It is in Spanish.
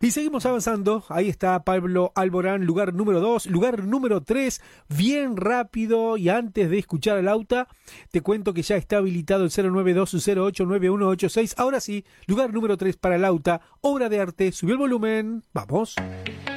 Y seguimos avanzando. Ahí está Pablo Alborán, lugar número 2. Lugar número 3, bien rápido. Y antes de escuchar al Lauta, te cuento que ya está habilitado el 092089186. Ahora sí, lugar número 3 para el Lauta. Obra de arte. Subió el volumen. Vamos.